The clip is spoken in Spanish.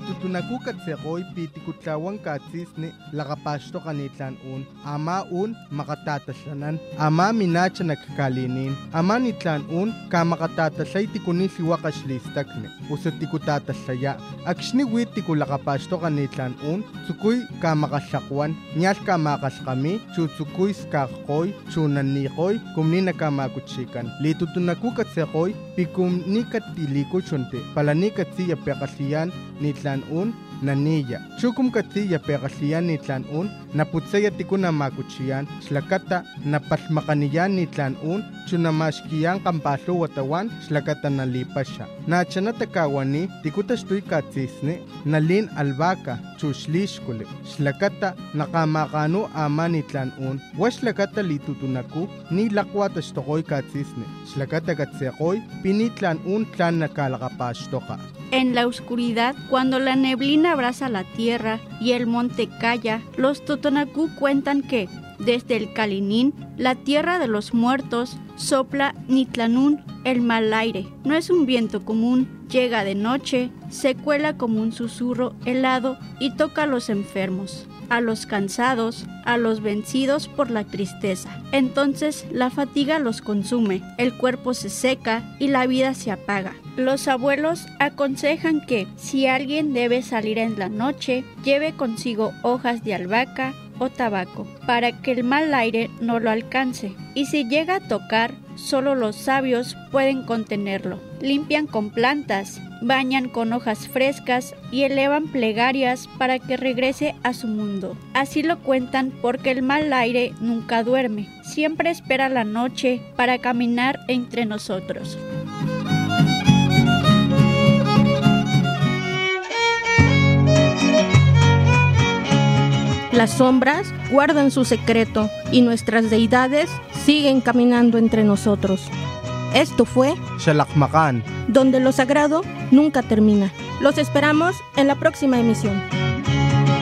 tutunaku katsekoy pitikutlawan katsisni lakapasto kanitlan ama makatatasyanan, ama minacha nagkalinin, ama nitlan kamakatatasay tikunisiwa kaslistakni, usa tikutatasyaya, akshniwit tikulakapasto kanitlan tsukuy kamakasyakwan, nyal kamakaskami, chutsukuy skakkoy, chunanikoy, kumni nakamakutsikan, litutunaku katsekoy pikumni katilikoy chunte, palani katsi yapekasliyan nitlan naniya. Chukum katsi yapekasliyan nitlan naputsaya tikuna makuchiyan, slakata napalmakaniyan nitlan chunamashkiyan kampalo watawan, slakata nalipasya. Nachanatakawani tikutastoy katsisni, nalin albaka, chushlishkuli, slakata nakamakano ama nitlan waslakata litutunaku, ni lakwatastokoy katsisni, slakata katsekoy, pinitlan tlan nakalakapastoka. En la oscuridad, cuando la neblina abraza la tierra y el monte calla, los Totonacú cuentan que, desde el Calinín, la tierra de los muertos, sopla Nitlanún el mal aire. No es un viento común, llega de noche, se cuela como un susurro helado y toca a los enfermos, a los cansados, a los vencidos por la tristeza. Entonces la fatiga los consume, el cuerpo se seca y la vida se apaga. Los abuelos aconsejan que, si alguien debe salir en la noche, lleve consigo hojas de albahaca o tabaco, para que el mal aire no lo alcance, y si llega a tocar, solo los sabios pueden contenerlo. Limpian con plantas, bañan con hojas frescas y elevan plegarias para que regrese a su mundo. Así lo cuentan porque el mal aire nunca duerme, siempre espera la noche para caminar entre nosotros. Las sombras guardan su secreto y nuestras deidades siguen caminando entre nosotros. Esto fue Xalakmakan, donde lo sagrado nunca termina. Los esperamos en la próxima emisión.